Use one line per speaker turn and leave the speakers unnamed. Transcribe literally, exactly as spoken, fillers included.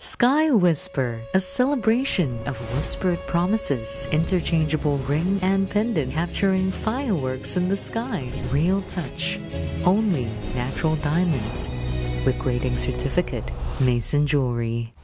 Sky Whisper, a celebration of whispered promises, interchangeable ring and pendant capturing fireworks in the sky. Real touch, only natural diamonds with grading certificate, Mason Jewelry.